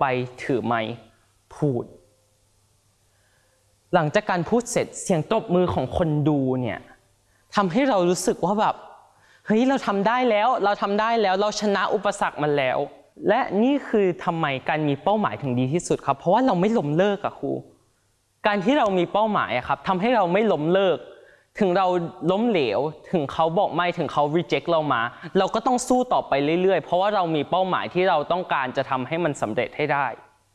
ไปถือไมค์พูดหลังจากการพูดเสร็จเสียงตบมือของคนดูเนี่ยทำให้เรารู้สึกว่าแบบเฮ้ยเราทำได้แล้วเราชนะอุปสรรคมันแล้วและนี่คือทำไมการมีเป้าหมายถึงดีที่สุดครับเพราะว่าเราไม่ล้มเลิกอะครูการที่เรามีเป้าหมายอะครับทำให้เราไม่ล้มเลิกถึงเราล้มเหลวถึงเขาบอกไม่ถึงเขา reject เรามาเราก็ต้องสู้ต่อไปเรื่อยๆเพราะว่าเรามีเป้าหมายที่เราต้องการจะทำให้มันสำเร็จให้ได้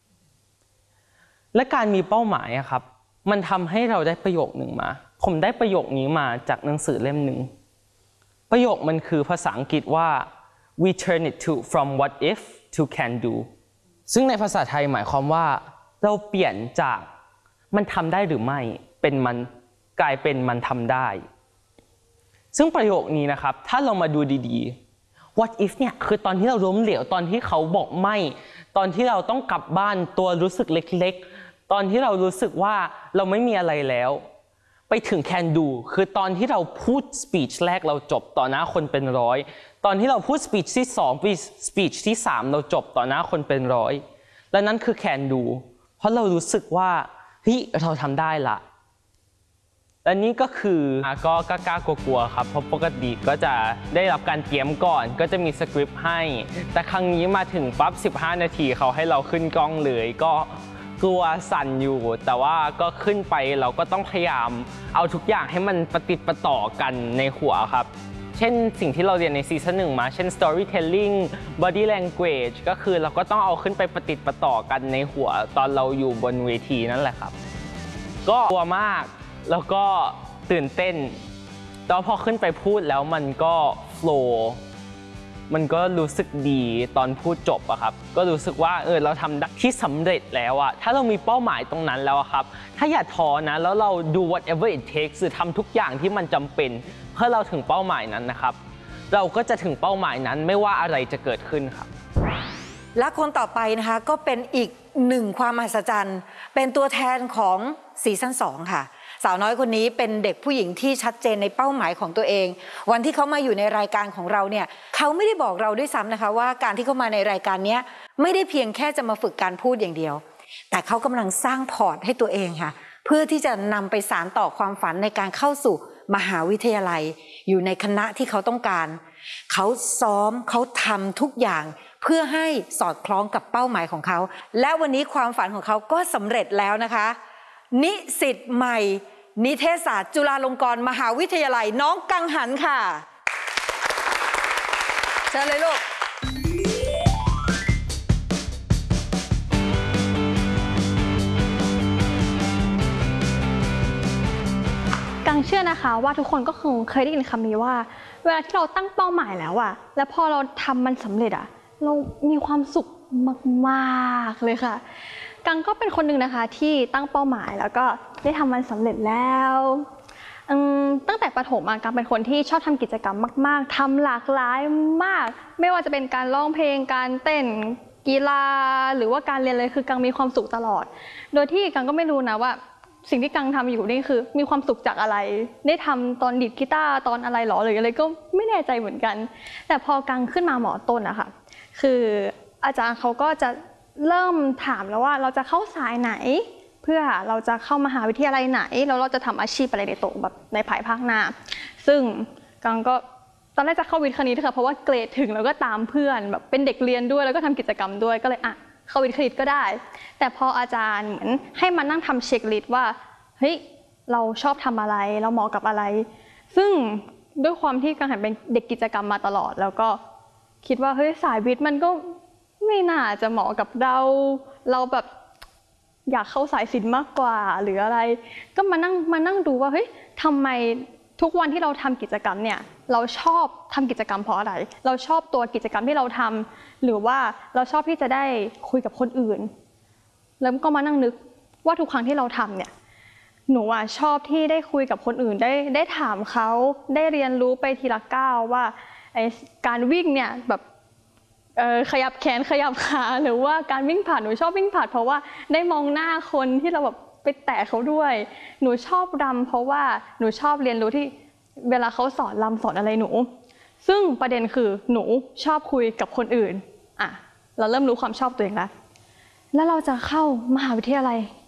และการมีเป้าหมายอะครับมันทำให้เราได้ประโยคหนึ่งมาผมได้ประโยคนี้มาจากหนังสือเล่มหนึ่งประโยคมันคือภาษาอังกฤษว่า we turn it to from what if to can do ซึ่งในภาษาไทยหมายความว่าเราเปลี่ยนจากมันทำได้หรือไม่เป็นมันกลายเป็นมันทำได้ซึ่งประโยคนี้นะครับถ้าเรามาดูดีๆ what if เนี่ยคือตอนที่เราล้มเหลวตอนที่เขาบอกไม่ตอนที่เราต้องกลับบ้านตัวรู้สึกเล็กๆตอนที่เรารู้สึกว่าเราไม่มีอะไรแล้วไปถึง can do คือตอนที่เราพูด speech แรกเราจบต่อหน้าคนเป็นร้อยตอนที่เราพูด speech ที่2 speech ที่3เราจบต่อหน้าคนเป็นร้อยและนั่นคือ can do เพราะเรารู้สึกว่าเฮ้ยเราทำได้ละและนี่ก็คือก็กล้ากลัวๆครับเพราะปกติก็จะได้รับการเตรียมก่อนก็จะมีสคริปต์ให้แต่ครั้งนี้มาถึงปั๊บ15 นาทีเขาให้เราขึ้นกล้องเลยก็กลัวสั่นอยู่แต่ว่าก็ขึ้นไปเราก็ต้องพยายามเอาทุกอย่างให้มันประติดประต่อกันในหัวครับเช่นสิ่งที่เราเรียนในซีซั่น 1มาเช่น storytelling body language ก็คือเราก็ต้องเอาขึ้นไปประติดประต่อกันในหัวตอนเราอยู่บนเวทีนั่นแหละครับก็กลัวมากแล้วก็ตื่นเต้นแต่พอขึ้นไปพูดแล้วมันก็โฟลว์มันก็รู้สึกดีตอนพูดจบอะครับก็รู้สึกว่าเราทำได้ที่สำเร็จแล้วอะถ้าเรามีเป้าหมายตรงนั้นแล้วครับถ้าอย่าท้อนะแล้วเราดู whatever it takes คือทำทุกอย่างที่มันจำเป็นเพื่อเราถึงเป้าหมายนั้นนะครับเราก็จะถึงเป้าหมายนั้นไม่ว่าอะไรจะเกิดขึ้นครับและคนต่อไปนะคะก็เป็นอีกหนึ่งความมหัศจรรย์เป็นตัวแทนของซีซั่น 2ค่ะสาวน้อยคนนี้เป็นเด็กผู้หญิงที่ชัดเจนในเป้าหมายของตัวเองวันที่เขามาอยู่ในรายการของเราเนี่ยเขาไม่ได้บอกเราด้วยซ้ำนะคะว่าการที่เขามาในรายการนี้ไม่ได้เพียงแค่จะมาฝึกการพูดอย่างเดียวแต่เขากำลังสร้างพอร์ตให้ตัวเองค่ะเพื่อที่จะนำไปสานต่อความฝันในการเข้าสู่มหาวิทยาลัยอยู่ในคณะที่เขาต้องการเขาซ้อมเขาทำทุกอย่างเพื่อให้สอดคล้องกับเป้าหมายของเขาและวันนี้ความฝันของเขาก็สำเร็จแล้วนะคะนิสิตใหม่นิเทศศาสตร์จุฬาลงกรณ์มหาวิทยาลัยน้องกังหันค่ะเชิญเลยลูกกังเชื่อนะคะว่าทุกคนก็คงเคยได้ยินคำนี้ว่าเวลาที่เราตั้งเป้าหมายแล้วอะแล้วพอเราทำมันสำเร็จอะเรามีความสุขมากๆเลยค่ะกังก็เป็นคนหนึ่งนะคะที่ตั้งเป้าหมายแล้วก็ได้ทำมันสำเร็จแล้วตั้งแต่ประถมกังเป็นคนที่ชอบทำกิจกรรมมากๆทำหลากหลายมากไม่ว่าจะเป็นการร้องเพลงการเต้นกีฬาหรือว่าการเรียนเลยคือกังมีความสุขตลอดโดยที่กังก็ไม่รู้นะว่าสิ่งที่กังทำอยู่นี่คือมีความสุขจากอะไรได้ทำตอนดีดกีตาร์ตอนอะไรหรอหรืออะไรก็ไม่แน่ใจเหมือนกันแต่พอกังขึ้นมาหมอต้นอะค่ะคืออาจารย์เขาก็จะเริ่มถามแล้วว่าเราจะเข้าสายไหนเพื่อเราจะเข้ามหาวิทยาลัยไหนแล้วเราจะทำอาชีพอะไรในโตแบบในภายภาคหน้าซึ่งกังก็ตอนแรกจะเข้าวิทย์คณิตค่ะเพราะว่าเกรดถึงแล้วก็ตามเพื่อนแบบเป็นเด็กเรียนด้วยแล้วก็ทำกิจกรรมด้วยก็เลยเข้าวิทย์คณิตก็ได้แต่พออาจารย์เหมือนให้มานั่งทำเช็คลิสต์ว่าเฮ้ยเราชอบทำอะไรเราเหมาะกับอะไรซึ่งด้วยความที่กังหันเป็นเด็กกิจกรรมมาตลอดแล้วก็คิดว่าเฮ้ยสายวิทย์มันก็ไม่น่าจะเหมาะกับเราแบบอยากเข้าสายศิลป์มากกว่าหรืออะไรก็มานั่งดูว่าเฮ้ยทำไมทุกวันที่เราทำกิจกรรมเนี่ยเราชอบทำกิจกรรมเพราะอะไรเราชอบตัวกิจกรรมที่เราทำหรือว่าเราชอบที่จะได้คุยกับคนอื่นแล้วก็มานั่งนึกว่าทุกครั้งที่เราทำเนี่ยหนูชอบที่ได้คุยกับคนอื่นได้ถามเขาได้เรียนรู้ไปทีละก้าวว่าการวิ่งเนี่ยแบบขยับแขนขยับขาหรือว่าการวิ่งผ่านหนูชอบวิ่งผ่านเพราะว่าได้มองหน้าคนที่เราแบบไปแตะเขาด้วยหนูชอบรำเพราะว่าหนูชอบเรียนรู้ที่เวลาเขาสอนรำสอนอะไรหนูซึ่งประเด็นคือหนูชอบคุยกับคนอื่นเราเริ่มรู้ความชอบตัวเองแล้วแล้วเราจะเข้ามหาวิทยาลัย